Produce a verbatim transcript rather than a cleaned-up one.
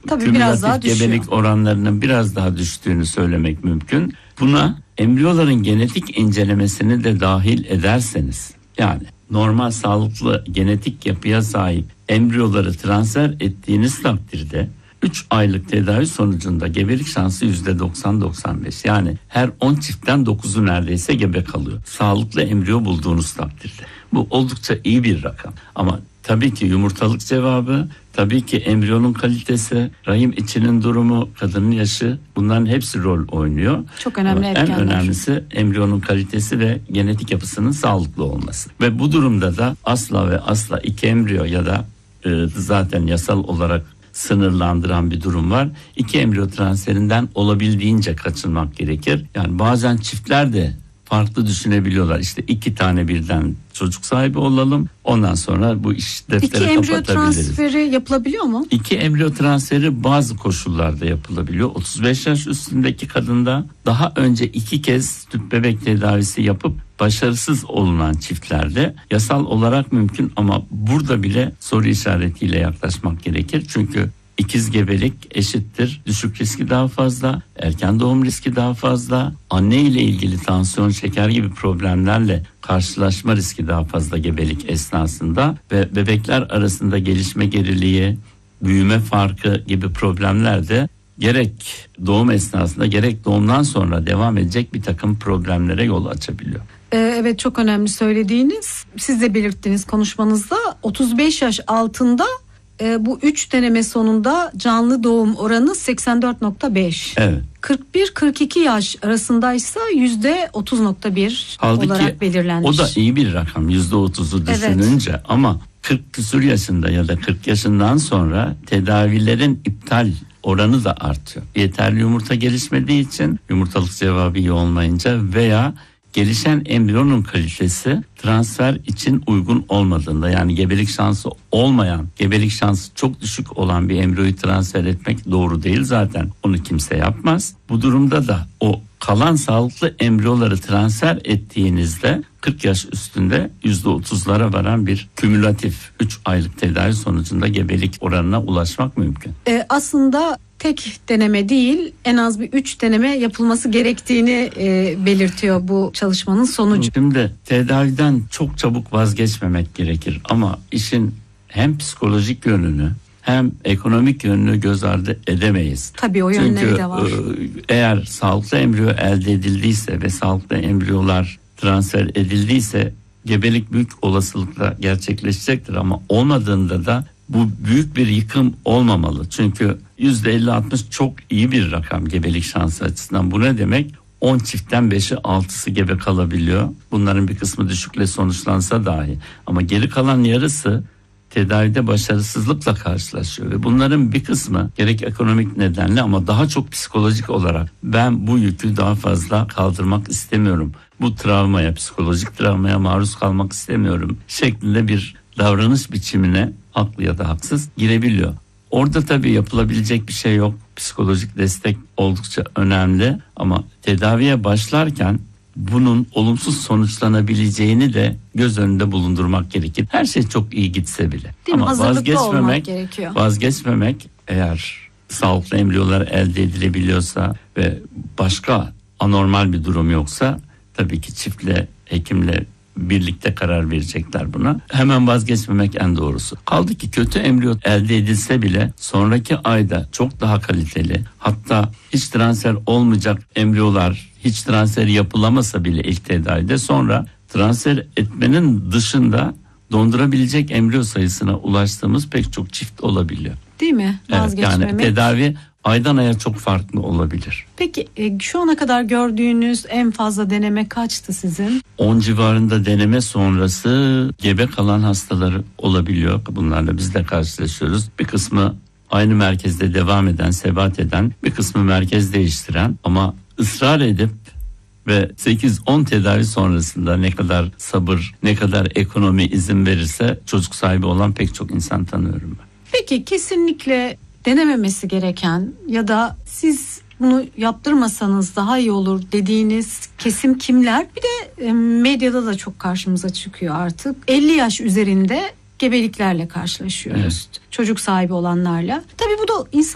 Tabii biraz daha kümülatif düşüyor. gebelik oranlarının biraz daha düştüğünü söylemek mümkün. Buna embriyoların genetik incelemesini de dahil ederseniz, yani normal sağlıklı genetik yapıya sahip embriyoları transfer ettiğiniz takdirde üç aylık tedavi sonucunda gebelik şansı yüzde doksan doksan beş, yani her on çiftten dokuzu neredeyse gebe kalıyor. Sağlıklı embriyo bulduğunuz takdirde. Bu oldukça iyi bir rakam. Ama tabii ki yumurtalık cevabı, tabii ki embriyonun kalitesi, rahim içinin durumu, kadının yaşı, bunların hepsi rol oynuyor. Çok önemli Ama etkenler. en önemlisi embriyonun kalitesi ve genetik yapısının sağlıklı olması. Ve bu durumda da asla ve asla iki embriyo ya da e, zaten yasal olarak sınırlandıran bir durum var. İki embriyo transferinden olabildiğince kaçınmak gerekir. Yani bazen çiftler de farklı düşünebiliyorlar. İşte iki tane birden çocuk sahibi olalım. Ondan sonra bu iş defteri İki embriyo kapatabiliriz. transferi yapılabiliyor mu? İki embriyo transferi bazı koşullarda yapılabiliyor. otuz beş yaş üstündeki kadında, daha önce iki kez tüp bebek tedavisi yapıp başarısız olunan çiftlerde yasal olarak mümkün, ama burada bile soru işaretiyle yaklaşmak gerekir. Çünkü İkiz gebelik eşittir düşük riski daha fazla, erken doğum riski daha fazla, anne ile ilgili tansiyon, şeker gibi problemlerle karşılaşma riski daha fazla gebelik esnasında ve bebekler arasında gelişme geriliği, büyüme farkı gibi problemler de gerek doğum esnasında gerek doğumdan sonra devam edecek bir takım problemlere yol açabiliyor. Evet, çok önemli söylediğiniz. Siz de belirttiniz konuşmanızda, otuz beş yaş altında e, bu üç deneme sonunda canlı doğum oranı seksen dört nokta beş. Evet. kırk bir kırk iki yaş arasındaysa yüzde otuz nokta bir olarak belirlenmiş. O da iyi bir rakam, yüzde otuzu düşününce, evet. Ama kırk küsur yaşında ya da kırk yaşından sonra tedavilerin iptal oranı da artıyor. Yeterli yumurta gelişmediği için, yumurtalık cevabı iyi olmayınca veya gelişen embriyonun kalitesi transfer için uygun olmadığında, yani gebelik şansı olmayan, gebelik şansı çok düşük olan bir embriyoyu transfer etmek doğru değil zaten. Onu kimse yapmaz. Bu durumda da o kalan sağlıklı embriyoları transfer ettiğinizde kırk yaş üstünde yüzde otuzlara varan bir kümülatif üç aylık tedavi sonucunda gebelik oranına ulaşmak mümkün. Ee, aslında tek deneme değil, en az bir üç deneme yapılması gerektiğini e, belirtiyor bu çalışmanın sonucu. Şimdi tedaviden çok çabuk vazgeçmemek gerekir, ama işin hem psikolojik yönünü hem ekonomik yönünü göz ardı edemeyiz. Tabii o yönleri de var. Çünkü eğer sağlıklı embriyo elde edildiyse ve sağlıklı embriyolar transfer edildiyse gebelik büyük olasılıkla gerçekleşecektir, ama olmadığında da bu büyük bir yıkım olmamalı. Çünkü yüzde elli altmış çok iyi bir rakam gebelik şansı açısından. Bu ne demek? on çiftten beşi altısı gebe kalabiliyor. Bunların bir kısmı düşükle sonuçlansa dahi. Ama geri kalan yarısı tedavide başarısızlıkla karşılaşıyor. Ve bunların bir kısmı gerek ekonomik nedenle ama daha çok psikolojik olarak, ben bu yükü daha fazla kaldırmak istemiyorum, bu travmaya, psikolojik travmaya maruz kalmak istemiyorum şeklinde bir davranış biçimine haklı ya da haksız girebiliyor. Orada tabii yapılabilecek bir şey yok. Psikolojik destek oldukça önemli, ama tedaviye başlarken bunun olumsuz sonuçlanabileceğini de göz önünde bulundurmak gerekir. Her şey çok iyi gitse bile. Değil ama mi? Hazırlıklı olmak vazgeçmemek, gerekiyor. vazgeçmemek eğer sağlıklı embriyolar elde edilebiliyorsa ve başka anormal bir durum yoksa, tabii ki çiftle, hekimle birlikte karar verecekler buna. Hemen vazgeçmemek en doğrusu. Kaldı ki kötü embriyo elde edilse bile sonraki ayda çok daha kaliteli, hatta hiç transfer olmayacak embriyolar, hiç transfer yapılamasa bile ilk tedavide, sonra transfer etmenin dışında dondurabilecek embriyo sayısına ulaştığımız pek çok çift olabiliyor. Değil mi? Vazgeçmemek. Evet, yani tedavi aydan aya çok farklı olabilir. Peki e, şu ana kadar gördüğünüz en fazla deneme kaçtı sizin? on civarında deneme sonrası gebe kalan hastaları olabiliyor. Bunlarla biz de karşılaşıyoruz. Bir kısmı aynı merkezde devam eden, sebat eden, bir kısmı merkez değiştiren, ama ısrar edip ve sekiz on tedavi sonrasında ne kadar sabır, ne kadar ekonomi izin verirse çocuk sahibi olan pek çok insan tanıyorum ben. Peki kesinlikle denememesi gereken ya da siz bunu yaptırmasanız daha iyi olur dediğiniz kesim kimler? Bir de medyada da çok karşımıza çıkıyor artık. elli yaş üzerinde gebeliklerle karşılaşıyoruz. Evet. Çocuk sahibi olanlarla. Tabii bu da insan